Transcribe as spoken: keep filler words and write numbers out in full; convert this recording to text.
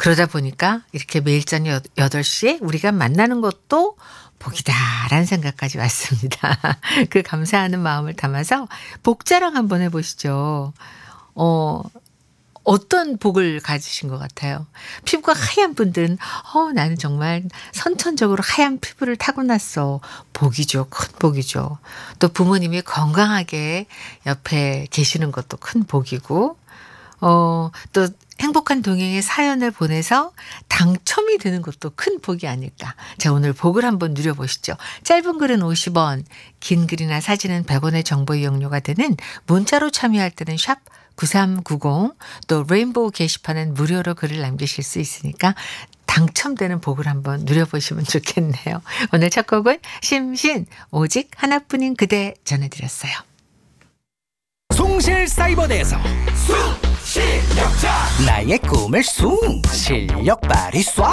그러다 보니까 이렇게 매일 저녁 여덟 시에 우리가 만나는 것도 복이다라는 생각까지 왔습니다. 그 감사하는 마음을 담아서 복자랑 한번 해보시죠. 어, 어떤 복을 가지신 것 같아요? 피부가 하얀 분들은 어, 나는 정말 선천적으로 하얀 피부를 타고났어. 복이죠. 큰 복이죠. 또 부모님이 건강하게 옆에 계시는 것도 큰 복이고 어, 또 행복한 동행의 사연을 보내서 당첨이 되는 것도 큰 복이 아닐까. 자, 오늘 복을 한번 누려보시죠. 짧은 글은 오십 원, 긴 글이나 사진은 백 원의 정보 이용료가 되는 문자로 참여할 때는 샵 구삼구공, 또 레인보우 게시판은 무료로 글을 남기실 수 있으니까 당첨되는 복을 한번 누려보시면 좋겠네요. 오늘 첫 곡은 심신, 오직 하나뿐인 그대 전해드렸어요. 송실사이버대에서 수 실력자 나의 꿈을 숭 실력 발휘 쏴